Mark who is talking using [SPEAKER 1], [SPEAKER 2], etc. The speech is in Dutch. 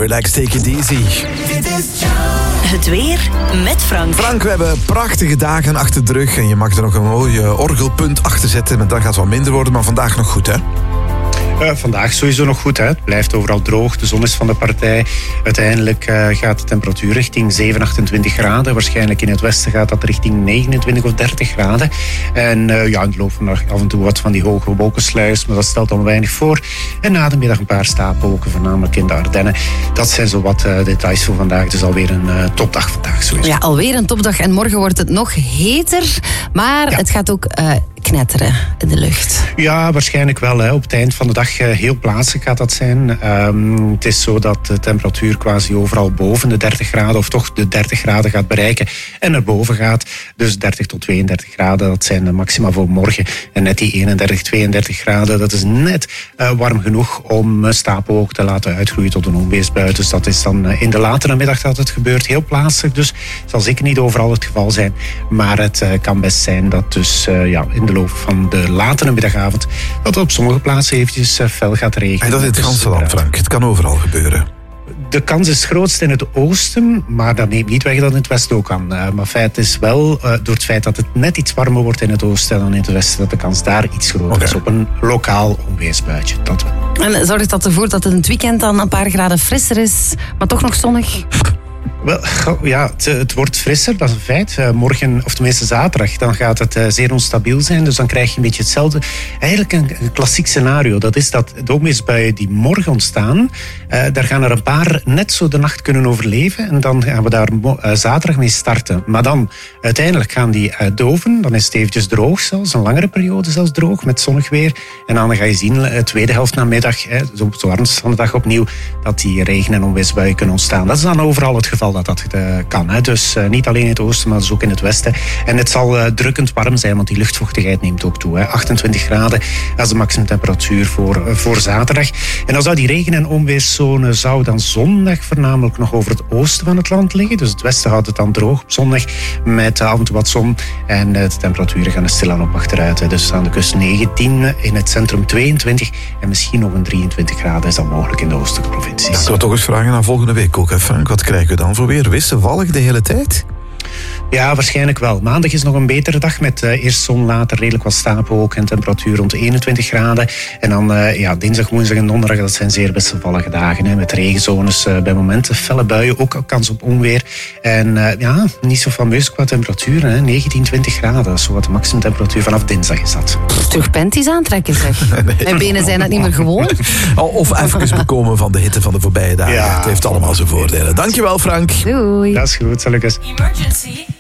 [SPEAKER 1] relax, take it easy.
[SPEAKER 2] Het weer met Frank.
[SPEAKER 1] Frank, we hebben prachtige dagen achter de rug en je mag er nog een mooi orgelpunt achter zetten. Maar dan gaat het wat minder worden, maar vandaag nog goed, hè?
[SPEAKER 3] Vandaag sowieso nog goed. Hè. Het blijft overal droog. De zon is van de partij. Uiteindelijk gaat de temperatuur richting 7, 28 graden. Waarschijnlijk in het westen gaat dat richting 29 of 30 graden. En in de loop van de dag af en toe wat van die hoge wolkensluiers. Maar dat stelt dan weinig voor. En na de middag een paar stapelwolken, voornamelijk in de Ardennen. Dat zijn zo wat details voor vandaag. Dus alweer een topdag vandaag sowieso.
[SPEAKER 4] Ja, alweer een topdag. En morgen wordt het nog heter. Maar het gaat ook knetteren in de lucht.
[SPEAKER 3] Ja, waarschijnlijk wel. Hè. Op het eind van de dag heel plaatselijk gaat dat zijn. Het is zo dat de temperatuur quasi overal boven de 30 graden of toch de 30 graden gaat bereiken en naar boven gaat. Dus 30 tot 32 graden, dat zijn de maxima voor morgen. En net die 31, 32 graden, dat is net warm genoeg om stapelwolken te laten uitgroeien tot een onweersbui. Dus dat is dan in de latere middag dat het gebeurt. Heel plaatselijk, dus het zal zeker niet overal het geval zijn. Maar het kan best zijn dat dus in de loop van de latere middagavond dat op sommige plaatsen eventjes fel gaat regenen.
[SPEAKER 1] En dat is het ganse land, Frank. Het kan overal gebeuren.
[SPEAKER 3] De kans is grootst in het oosten, maar dat neemt niet weg dat het in het westen ook kan. Maar feit is wel, door het feit dat het net iets warmer wordt in het oosten dan in het westen, dat de kans daar iets groter is op een lokaal onweersbuitje. Dat wel.
[SPEAKER 4] En zorgt dat ervoor dat het in het weekend dan een paar graden frisser is, maar toch nog zonnig?
[SPEAKER 3] Wel, ja, het wordt frisser, dat is een feit. Morgen, of tenminste zaterdag, dan gaat het zeer onstabiel zijn. Dus dan krijg je een beetje hetzelfde. Eigenlijk een klassiek scenario. Dat is dat de onweersbuien die morgen ontstaan, daar gaan er een paar net zo de nacht kunnen overleven. En dan gaan we daar zaterdag mee starten. Maar dan, uiteindelijk gaan die uitdoven. Dan is het eventjes droog zelfs, een langere periode zelfs droog, met zonnig weer. En dan ga je zien, de tweede helft namiddag, zo warmst van de dag opnieuw, dat die regen- en onweersbuien kunnen ontstaan. Dat is dan overal het geval dat kan. Hè. Dus niet alleen in het oosten, maar dus ook in het westen. En het zal drukkend warm zijn, want die luchtvochtigheid neemt ook toe. Hè. 28 graden als de maximumtemperatuur voor zaterdag. En dan zou die regen- en onweerszone zou dan zondag voornamelijk nog over het oosten van het land liggen. Dus het westen houdt het dan droog op zondag met af en toe wat zon. En de temperaturen gaan er stilaan op achteruit. Hè. Dus aan de kust 19, in het centrum 22 en misschien nog een 23 graden is dan mogelijk in de oostelijke provincies.
[SPEAKER 1] Dat we toch eens vragen naar volgende week ook, hè Frank. Wat krijgen we dan voor weer? Wisselvallig de hele tijd?
[SPEAKER 3] Ja, waarschijnlijk wel. Maandag is nog een betere dag met eerst zon, later redelijk wat stapelwolken en temperatuur rond 21 graden. En dan dinsdag, woensdag en donderdag, dat zijn zeer wisselvallige dagen. Hè, met regenzones bij momenten, felle buien, ook kans op onweer. En niet zo fameus qua temperatuur, hè, 19, 20 graden. Dat is zo wat de maximumtemperatuur vanaf dinsdag is dat.
[SPEAKER 4] Terug panties aantrekken, zeg. Mijn benen zijn dat niet meer gewoon.
[SPEAKER 1] Of even bekomen van de hitte van de voorbije dagen. Ja, het heeft allemaal zijn voordelen. Dankjewel, Frank.
[SPEAKER 4] Doei.
[SPEAKER 3] Dat is goed, zal ik eens.
[SPEAKER 2] Emergency.